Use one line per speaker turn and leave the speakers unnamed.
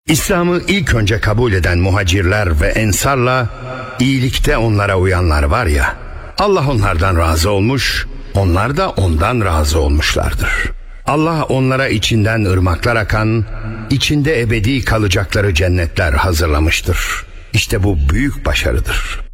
İslam'ı ilk önce kabul eden muhacirler ve ensarla iyilikte onlara uyanlar var ya, Allah onlardan razı olmuş, onlar da ondan razı olmuşlardır. Allah onlara içinden ırmaklar akan, içinde ebedi kalacakları cennetler hazırlamıştır. İşte bu büyük başarıdır.